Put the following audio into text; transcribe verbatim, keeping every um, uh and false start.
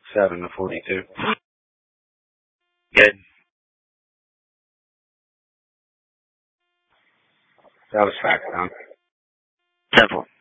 Seven to forty-two. Good. That was fact, huh? Simple.